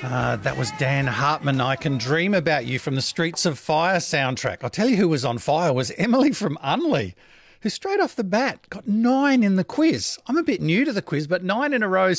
That was Dan Hartman. I Can Dream About You from the Streets of Fire soundtrack. I'll tell you who was on fire was Emily from Unley, who straight off the bat got 9 in the quiz. I'm a bit new to the quiz, but 9 in a row